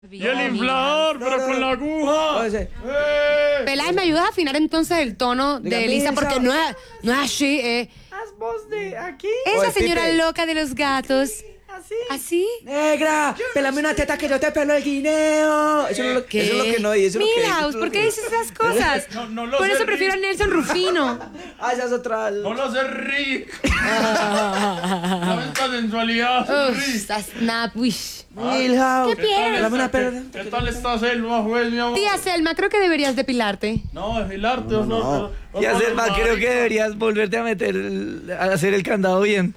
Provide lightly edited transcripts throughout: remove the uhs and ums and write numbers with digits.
Y el inflador, pero con la aguja. Peláez, ¿me ayudas a afinar entonces el tono de Elisa? Porque no es así, Haz voz de aquí. Esa Oye, señora Pipe. loca de los gatos. Así. ¿Así? Negra, pelame una teta que yo te pelo el guineo. Eso, no, ¿Qué? eso es lo que no dice. Eso es lo que Milhouse, dice, ¿por qué dices esas cosas? No lo Por sé, eso prefiero a Rick. Nelson Rufino. Ah, esa es otra. No lo sé, Rick. ¿Sabes esta sensualidad, Rick? Snap, wish. Milhouse. ¿Qué piensas? Pelame una pela. ¿Qué tal está Selma, juez, mi amor? Tía Selma, creo que deberías depilarte. No, depilarte, no. Y hacer más, creo que deberías volverte a meter, a hacer el candado bien.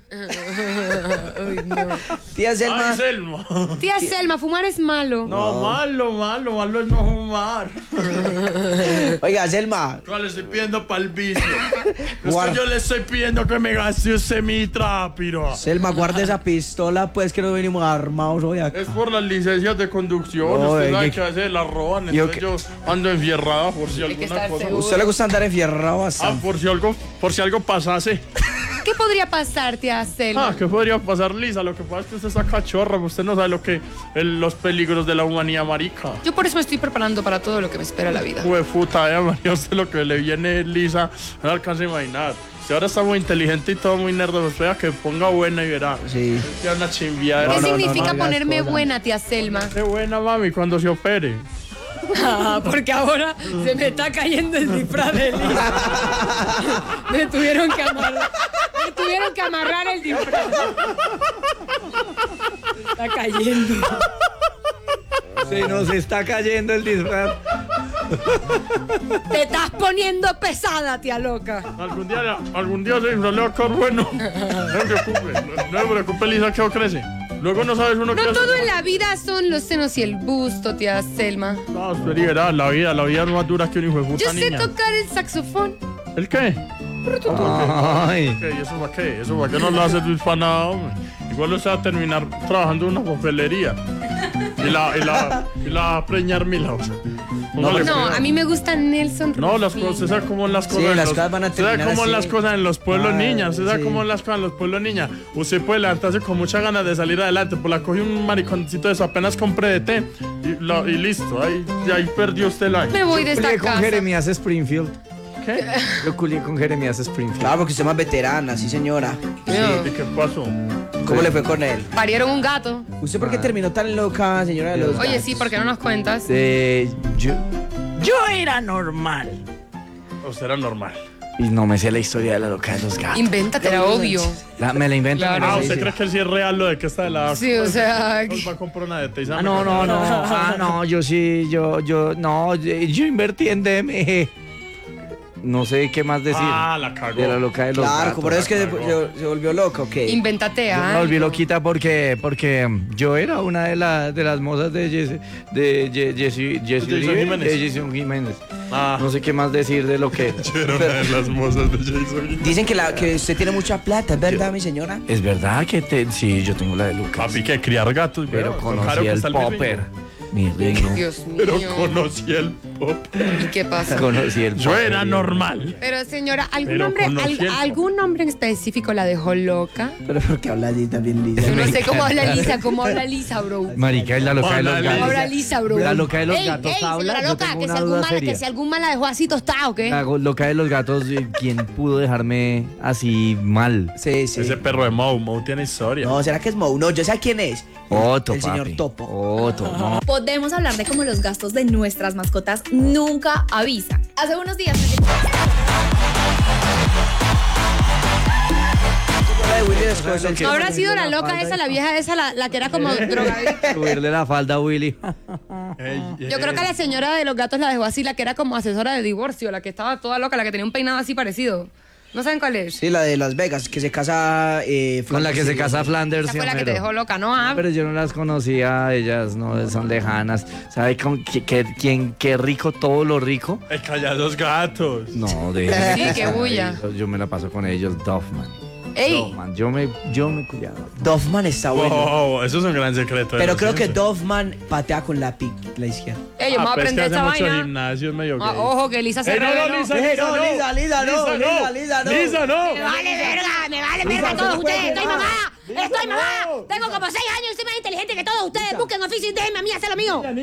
Tía Selma. Ay, Selma. Tía Selma, fumar es malo. No, malo es no fumar. Oiga, Selma. Yo le estoy pidiendo pa'l vicio. Guarda. Yo le estoy pidiendo que me gaste usted mi trápiro. Selma, guarde esa pistola, pues que no venimos armados hoy acá. Es por las licencias de conducción. No, Usted sabe ¿qué? que a veces las roban. Yo Entonces yo ando enfierrada por si que alguna estar cosa. seguro. ¿Usted le gusta andar enfierrado bastante? Por si algo pasase. ¿Qué podría pasar, tía Selma? ¿Qué podría pasar, Lisa? Lo que pasa es que usted está cachorra. Usted no sabe los peligros de la humanidad, marica. Yo por eso me estoy preparando para todo lo que me espera la vida. Puta, María, usted lo que le viene, Lisa, no alcanza a imaginar. Si ahora está muy inteligente y todo muy nerdo, espera que ponga buena y verá. Sí. Ya una chimbiadera. ¿Qué no, significa digas ponerme cosas. buena, tía Selma? Qué buena, mami, cuando se opere. Porque ahora se me está cayendo el disfraz de Elisa. Me tuvieron que amarrar el disfraz. Se está cayendo. Se nos está cayendo el disfraz. Te estás poniendo pesada, tía loca. Algún día se le va a quedar bueno. No me preocupe, Lisa, que crece. Luego no sabes uno qué No hace. todo en la vida son los senos y el busto, tía Selma. No, usted verá, la vida es más dura que un hijo de puta Yo sé niña. tocar el saxofón. ¿El qué? Ay. ¿Qué? ¿Y eso para qué? ¿Eso para qué no lo hace tu hispanada, hombre? Igual usted va a terminar trabajando en una papelería. Y la va a preñar Milhouse. Póngale No, cuidado. a mí me gusta Nelson No, Rufino. las cosas, usted sabe cómo las cosas. Sí, en las los- cosas van a usted sabe terminar cómo así. las cosas en los pueblos Ah, niñas. Usted sabe sí. cómo las cosas en los pueblos niñas. Usted puede levantarse con muchas ganas de salir adelante. Pues la coge un mariconcito de eso, apenas compré de té. Y listo, ahí perdió usted el año. Me voy de esta Culié con casa. Jeremías Springfield. ¿Qué? Yo culié con Jeremías Springfield. Claro, porque usted es más veterana, sí, señora. ¿Y qué pasó? ¿Cómo le fue con él? Parieron un gato. ¿Usted por qué terminó tan loca, señora de los Oye, gatos? sí, ¿por qué no nos cuentas? Yo era normal. Usted era normal. Y no me sé la historia de la loca de los gatos. Invéntate, era obvio. Me la invento. Claro. Ah, Sí, ¿usted sí. cree que sí es real lo de que está de la... Sí, o sea... Nos va a comprar una de té y se va a Ah, no, meter. no, no. Ah, no, yo sí, yo invertí en DM. No sé qué más decir. Ah, la cagó. De la loca de los Claro, gatos. por eso es que cagó. se volvió loca, ¿ok? Invéntate, Yo me ah. volví loquita porque yo era una de las mozas de Jessie Jason Uribe, Jiménez. de Jason Jiménez. Ah, No sé qué más decir de lo que... yo era una de las mozas de Jason. Dicen que usted tiene mucha plata, ¿es verdad, mi señora? Es verdad que sí, yo tengo la de Lucas. Papi, que criar gatos, Pero veo, conocí claro que el está el popper. virreño. Mi reino. Dios mío. Pero conocí el pop. ¿Y qué pasa? Conocí el Yo popper. era normal. Pero señora, Pero conocí el- ¿algún hombre en específico la dejó loca? Pero porque habla así también, Lisa. Yo no sé cómo habla Lisa, bro. Marica, es la loca de los Hola, ¿Cómo gatos. habla Lisa, bro? La loca de los Ey, gatos ey, habla. señora Yo loca, tengo que si una algún duda seria. mal la dejó así tostada, ¿o qué? La loca de los gatos, ¿quién pudo dejarme así mal? Sí, sí. Ese perro de Moe tiene historia. No, ¿será que es Mou? No, yo sé quién es. Otto, El señor papi. Topo. Otto, no. Podemos hablar de cómo los gastos de nuestras mascotas nunca avisan. Hace unos días La de Willy después, el ¿No habrá sido la loca esa, la vieja esa, la que era como drogadicta? Subirle la falda a Willy. Yo creo que la señora de los gatos la dejó así, la que era como asesora de divorcio, la que estaba toda loca, la que tenía un peinado así parecido. ¿No saben cuál es? Sí, la de Las Vegas, que se casa... Con la que se casa Flanders. Esa fue la que te Homero. dejó loca, ¿no? Ah, Pero yo no las conocía, ellas no son lejanas. ¿Sabe qué rico todo lo rico? El callados gatos. No, Sí, qué bulla. Yo me la paso con ellos, Duffman. ¡Ey! Duffman, yo me cuidaba. Doffman está bueno. Wow, eso es un gran secreto. Pero creo que Doffman patea con la izquierda. Ey, yo me voy a pues aprender esa mucho vaina. gimnasio, es medio Ah, gay. ojo, que Lisa se Ey, no, reveló. Lisa, No, Lisa, no, no. Lisa no, Lisa no. Lisa, no. Lisa no. Lisa, no. Me vale verga Lisa, todos no puede ustedes, estoy ser. mamada. Estoy mamá. Tengo como 6 años y soy más inteligente que todos ustedes. Busquen oficio y déjenme a mí hacer lo mío.